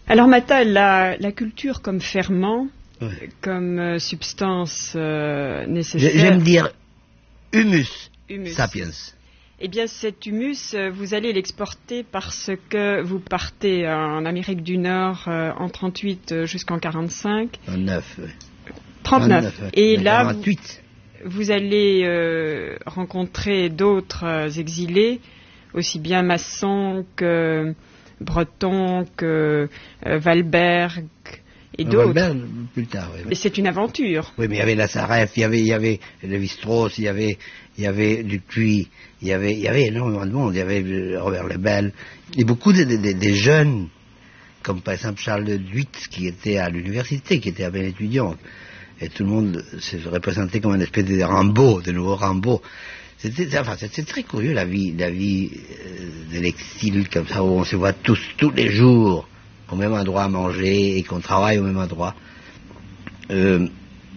Alors Mata, la culture comme ferment, Oui. comme substance nécessaire... J'aime dire humus, Humus. sapiens. Eh bien, cet humus, vous allez l'exporter parce que vous partez en Amérique du Nord en 38 jusqu'en 45. En 9, oui. 39. Ouais. Et là, 48. vous allez rencontrer d'autres exilés, aussi bien maçons que bretons, que Valberg et d'autres. Valberg, plus tard, oui. Et c'est une aventure. Oui, mais il y avait Lazareff, il y avait Lévi-Strauss, il y avait Dupuis, il y avait énormément de monde, il y avait Robert Lebel, et beaucoup des jeunes, comme par exemple Charles Duitz, qui était à l'université, qui était à peine étudiant, et tout le monde se représentait comme une espèce de Rimbaud, de nouveau Rimbaud. C'était très curieux la vie de l'exil, comme ça, où on se voit tous les jours, au même endroit à manger, et qu'on travaille au même endroit. Les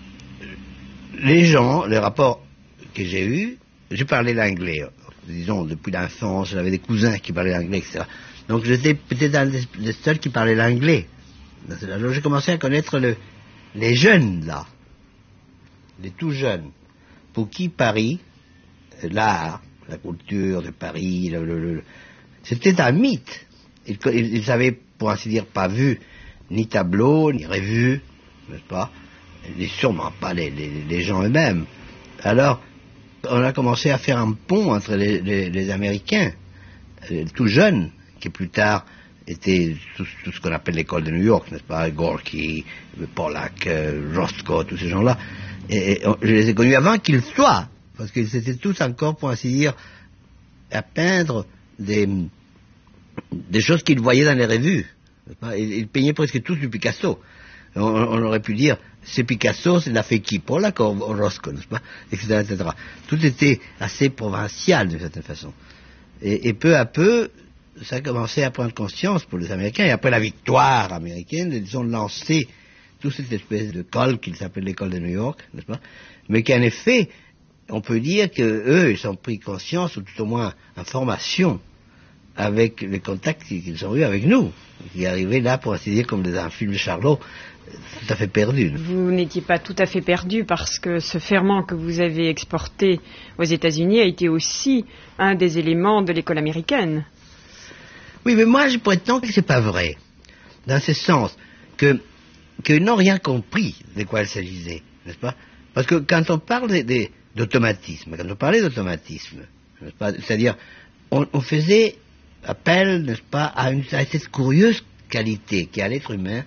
gens, les rapports que j'ai eus, je parlais l'anglais, disons, depuis l'enfance, j'avais des cousins qui parlaient l'anglais, etc. Donc j'étais peut-être un des seuls qui parlaient l'anglais. Alors j'ai commencé à connaître les jeunes, là, les tout jeunes, pour qui Paris, l'art, la culture de Paris, c'était un mythe. Ils n'avaient, pour ainsi dire, pas vu ni tableau, ni revue, n'est-ce pas, et sûrement pas les gens eux-mêmes. Alors, on a commencé à faire un pont entre les Américains, tout jeunes, qui plus tard étaient tout ce qu'on appelle l'école de New York, n'est-ce pas, Gorky, Pollack, Roscoe, tous ces gens-là. Et je les ai connus avant qu'ils soient, parce qu'ils étaient tous encore, pour ainsi dire, à peindre des choses qu'ils voyaient dans les revues. Ils peignaient presque tous du Picasso. On aurait pu dire, c'est Picasso, c'est l'a fait qui? Pollack ou Roscoe, n'est-ce pas, etc., etc. Tout était assez provincial, d'une certaine façon. Et peu à peu, ça a commencé à prendre conscience pour les Américains, et après la victoire américaine, ils ont lancé toute cette espèce de colle qu'ils appellent l'école de New York, n'est-ce pas, mais qu'en effet, on peut dire qu'eux, ils ont pris conscience, ou tout au moins en formation, avec les contacts qu'ils ont eus avec nous, qui arrivaient là, pour ainsi dire, comme dans un film de Charlot, tout à fait perdu. Vous n'étiez pas tout à fait perdu parce que ce ferment que vous avez exporté aux États-Unis a été aussi un des éléments de l'école américaine. Oui, mais moi, je prétends que c'est pas vrai. Dans ce sens qu'ils n'ont rien compris de quoi il s'agissait, n'est-ce pas? Parce que quand on parle d'automatisme, quand on parlait d'automatisme, n'est-ce pas? C'est-à-dire, on faisait appel, n'est-ce pas, à cette curieuse qualité qui a l'être humain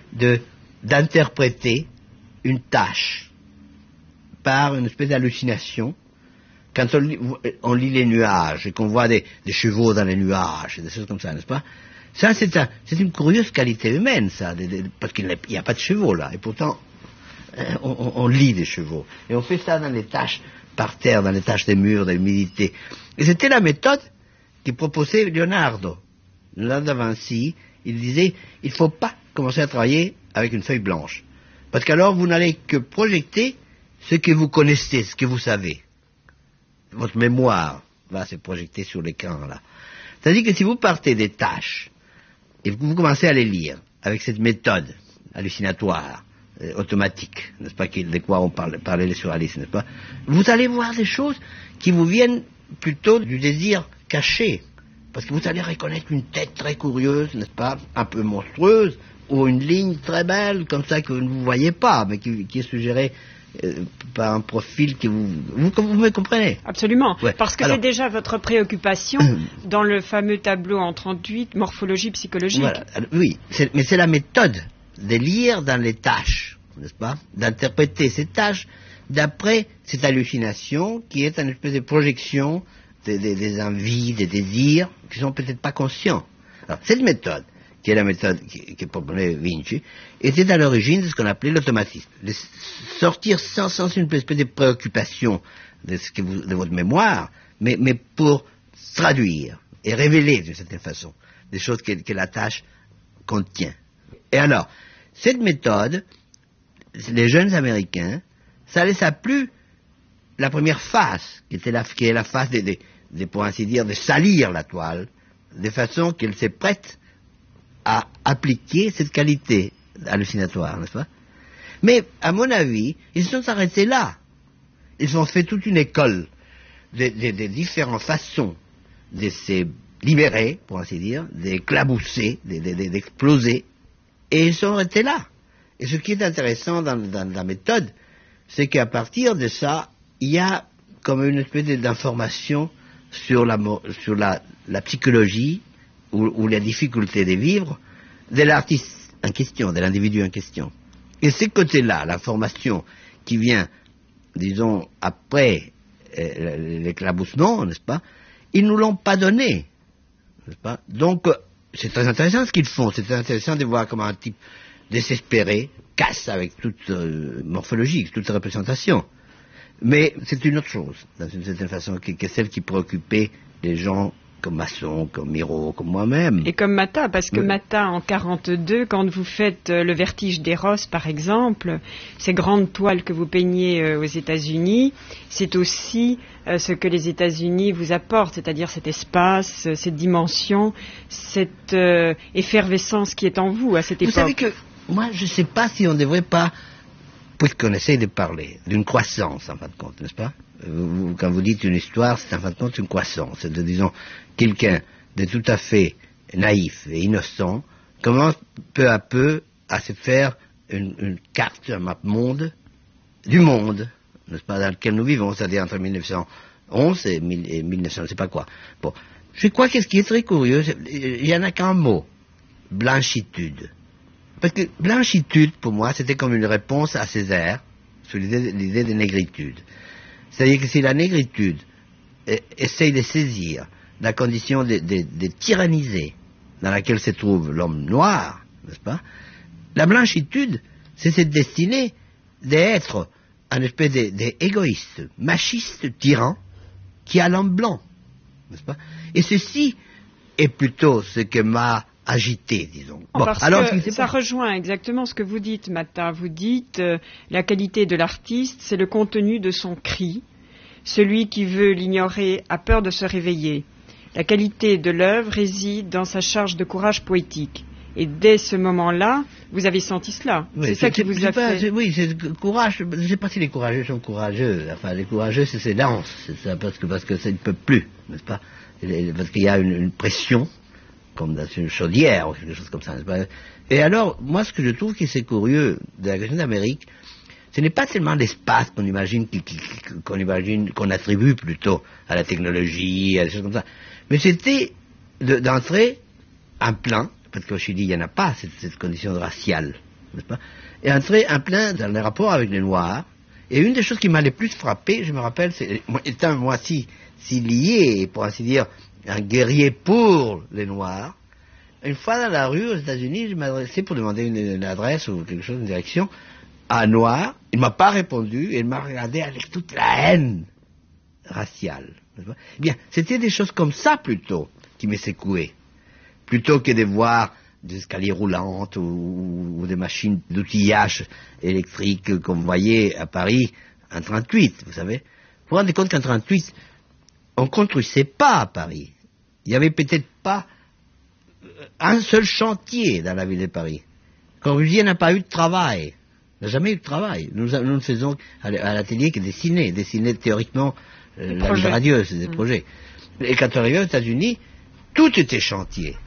d'interpréter une tâche par une espèce d'hallucination. Quand on lit les nuages et qu'on voit des chevaux dans les nuages, des choses comme ça, n'est-ce pas? Ça, c'est une curieuse qualité humaine, ça, parce qu'il n'y a pas de chevaux là, et pourtant, on lit des chevaux. Et on fait ça dans les tâches par terre, dans les tâches des murs, de l'humidité. Et c'était la méthode qui proposait Leonardo da Vinci. Il disait, il ne faut pas commencer à travailler avec une feuille blanche, parce qu'alors vous n'allez que projeter ce que vous connaissez, ce que vous savez. Votre mémoire va se projeter sur l'écran là. C'est-à-dire que si vous partez des tâches et que vous commencez à les lire avec cette méthode hallucinatoire, automatique, n'est-ce pas, de quoi on parlait les surréalistes, n'est-ce pas, vous allez voir des choses qui vous viennent plutôt du désir caché, parce que vous allez reconnaître une tête très curieuse, n'est-ce pas, un peu monstrueuse, ou une ligne très belle, comme ça, que vous ne voyez pas, mais qui est suggérée par un profil que vous me comprenez? Absolument, ouais. Parce que c'est déjà votre préoccupation dans le fameux tableau en 38, morphologie psychologique. Voilà. Oui, mais c'est la méthode de lire dans les tâches, n'est-ce pas, d'interpréter ces tâches d'après cette hallucination qui est une espèce de projection des envies, des désirs qui sont peut-être pas conscients. Alors, cette méthode, qui est la méthode que proposait Vinci, était à l'origine de ce qu'on appelait l'automatisme. Sortir sans une espèce de préoccupation de votre mémoire, mais pour traduire et révéler d'une certaine façon des choses que la tâche contient. Et alors, cette méthode, les jeunes Américains, ça les a plu la première phase, qui est la phase pour ainsi dire, de salir la toile, de façon qu'elle se prête à appliquer cette qualité hallucinatoire, n'est-ce pas? Mais, à mon avis, ils se sont arrêtés là. Ils ont fait toute une école des différentes façons de se libérer, pour ainsi dire, d'éclabousser, d'exploser, et ils sont arrêtés là. Et ce qui est intéressant dans la méthode, c'est qu'à partir de ça, il y a comme une espèce d'information sur la psychologie ou les difficultés de vivre de l'artiste en question, de l'individu en question. Et ce côté-là, l'information qui vient, disons, après l'éclaboussement, n'est-ce pas, ils nous l'ont pas donné, n'est-ce pas? Donc, c'est très intéressant ce qu'ils font, c'est très intéressant de voir comment un type désespéré casse avec toute morphologie, toute représentation. Mais c'est une autre chose, dans une certaine façon, que celle qui préoccupait les gens comme Masson, comme Miro, comme moi-même. Et comme Mata, parce que Mata, en 42, quand vous faites Le Vertige d'Eros, par exemple, ces grandes toiles que vous peignez aux États-Unis, c'est aussi ce que les États-Unis vous apportent, c'est-à-dire cet espace, cette dimension, cette effervescence qui est en vous à cette époque. Vous savez que, moi, je ne sais pas si on ne devrait pas, puisqu'on essaie de parler d'une croissance, en fin de compte, n'est-ce pas? Quand vous dites une histoire, c'est en fin de compte une croissance. C'est, disons, quelqu'un de tout à fait naïf et innocent commence peu à peu à se faire une carte, un map monde, du monde, n'est-ce pas, dans lequel nous vivons, c'est-à-dire entre 1911 et 1900, je ne sais pas quoi. Bon, je crois que ce qui est très curieux, il n'y en a qu'un mot, blanchitude. Parce que blanchitude, pour moi, c'était comme une réponse à Césaire sur l'idée de négritude. C'est-à-dire que si la négritude essaye de saisir la condition de tyranniser dans laquelle se trouve l'homme noir, n'est-ce pas, la blanchitude, c'est cette destinée d'être un espèce d'égoïste, machiste, tyran, qui a l'homme blanc, n'est-ce pas? Et ceci est plutôt ce que m'a agité, disons. Bon, parce alors, que ça rejoint exactement ce que vous dites, Mata. Vous dites la qualité de l'artiste, c'est le contenu de son cri. Celui qui veut l'ignorer a peur de se réveiller. La qualité de l'œuvre réside dans sa charge de courage poétique. Et dès ce moment-là, vous avez senti cela. Oui, c'est ça qui vous a fait... Oui, c'est le courage. Je ne sais pas si les courageux sont courageux. Enfin, les courageux, c'est dense. C'est ça, parce que ça ne peut plus, n'est-ce pas? Parce qu'il y a une pression, comme dans une chaudière ou quelque chose comme ça, n'est-ce pas? Et alors, moi, ce que je trouve que c'est curieux de la question d'Amérique, ce n'est pas seulement l'espace qu'on imagine, qu'on attribue plutôt à la technologie, à des choses comme ça, mais c'était d'entrer un plein, parce qu'au Chili, il n'y en a pas cette condition raciale, n'est-ce pas? Et entrer un plein dans les rapports avec les Noirs. Et une des choses qui m'a le plus frappé, je me rappelle, étant moi si lié, pour ainsi dire, un guerrier pour les Noirs, une fois dans la rue aux États-Unis, je m'adressais pour demander une adresse ou quelque chose, une direction, à un Noir. Il ne m'a pas répondu et il m'a regardé avec toute la haine raciale. Eh bien, c'était des choses comme ça plutôt qui me secouaient, plutôt que de voir des escaliers roulantes ou des machines d'outillage électrique qu'on voyait à Paris en 38, vous savez. Vous vous rendez compte qu'en 38, on ne construisait pas à Paris. Il n'y avait peut-être pas un seul chantier dans la ville de Paris. Corbusier n'a pas eu de travail. Il n'a jamais eu de travail. Nous ne faisons à l'atelier que dessiner théoriquement la vie radieuse, des projets. Et quand on arrivait aux États-Unis, tout était chantier.